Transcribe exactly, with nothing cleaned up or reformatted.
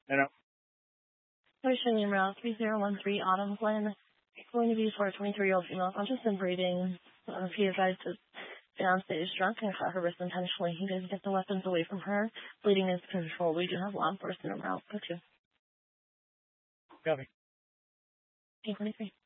I know. Station route three zero one three Autumn Glen. Going to be for a twenty-three-year-old female conscious and breathing. Uh, he advised to stay on stage drunk and cut her wrist intentionally. He did get the weapons away from her. Bleeding is controlled. We do have law enforcement around. Go to. Copy. eight twenty-three.